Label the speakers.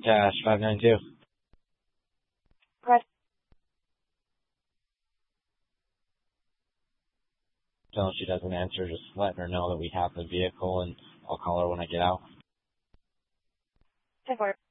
Speaker 1: Cash 592.
Speaker 2: Press.
Speaker 1: Tell her she doesn't answer, just letting her know that we have the vehicle, and I'll call her when I get out.
Speaker 2: 10-4.